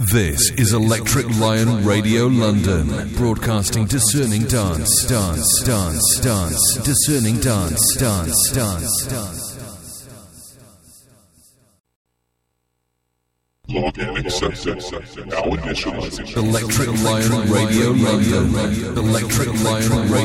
This is Electric Lion Radio London, broadcasting discerning dance, discerning dance. Login accepted. Now initializing. Electric Lion Radio London. Electric Lion Radio.